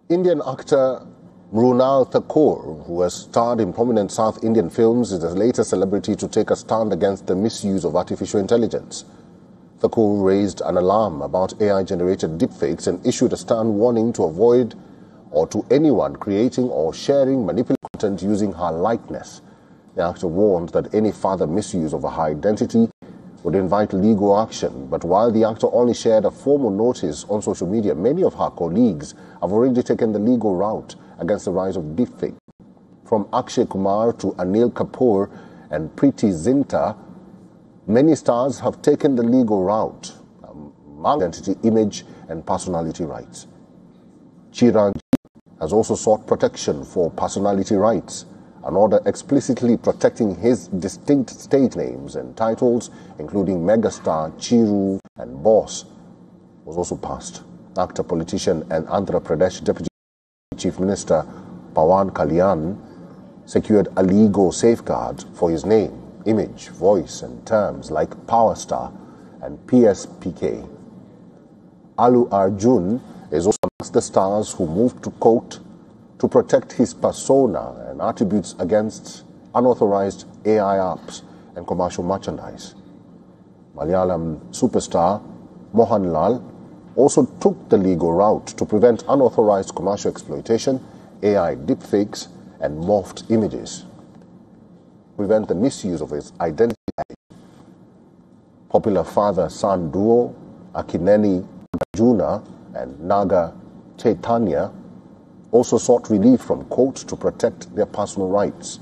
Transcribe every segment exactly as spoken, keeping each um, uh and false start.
Indian actor Mrunal Thakur, who has starred in prominent South Indian films, is the latest celebrity to take a stand against the misuse of artificial intelligence. Thakur raised an alarm about A I-generated deepfakes and issued a stern warning to avoid or to anyone creating or sharing manipulative content using her likeness. The actor warned that any further misuse of her identity would invite legal action. But while the actor only shared a formal notice on social media, many of her colleagues have already taken the legal route against the rise of deepfake. From Akshay Kumar to Anil Kapoor and Preity Zinta, many stars have taken the legal route, um, identity, image, and personality rights. Chiranjeevi has also sought protection for personality rights. An order explicitly protecting his distinct stage names and titles, including megastar, Chiru, and Boss, was also passed. Actor, politician, and Andhra Pradesh Deputy Chief Minister Pawan Kalyan secured a legal safeguard for his name, image, voice, and terms like Power Star and P S P K. Allu Arjun is also amongst the stars who moved to court to protect his persona and attributes against unauthorized A I apps and commercial merchandise. Malayalam superstar Mohanlal also took the legal route to prevent unauthorized commercial exploitation, A I deepfakes, and morphed images. Prevent the misuse of his identity. Popular father-son duo Akineni Arjuna and Naga Chaitanya also sought relief from court to protect their personal rights.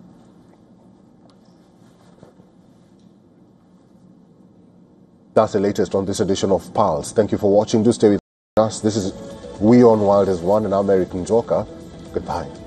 That's the latest on this edition of Pulse. Thank you for watching. Do stay with us. This is We on Wild as One, and I'm Eric Njoka. Goodbye.